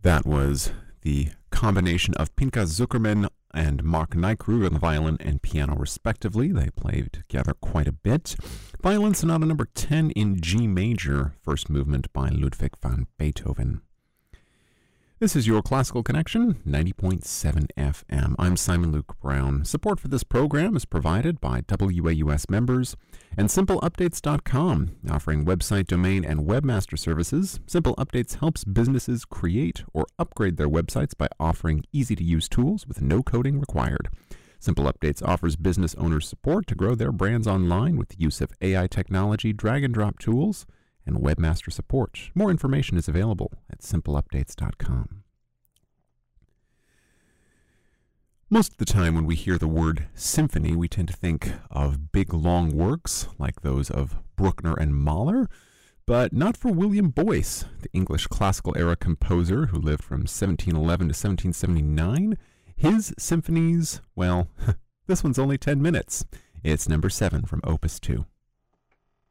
That was the combination of Pinchas Zuckerman and Mark Nykrug on the violin and piano, respectively. They played together quite a bit. Violin Sonata number 10 in G major, first movement by Ludwig van Beethoven. This is your Classical Connection, 90.7 FM. I'm Simon Luke Brown. Support for this program is provided by WAUS members and SimpleUpdates.com, offering website, domain, and webmaster services. Simple Updates helps businesses create or upgrade their websites by offering easy-to-use tools with no coding required. Simple Updates offers business owners support to grow their brands online with the use of AI technology, drag-and-drop tools, and webmaster support. More information is available at simpleupdates.com. Most of the time when we hear the word symphony, we tend to think of big, long works like those of Bruckner and Mahler, but not for William Boyce, the English classical era composer who lived from 1711 to 1779. His symphonies, well, this one's only 10 minutes. It's number 7 from Opus 2.